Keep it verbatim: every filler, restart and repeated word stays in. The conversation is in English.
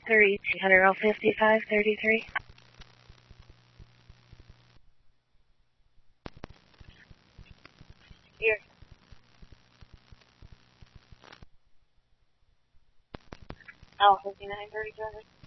three two hundred fifty-five thirty-three. Here. L fifty-nine thirty-two hundred.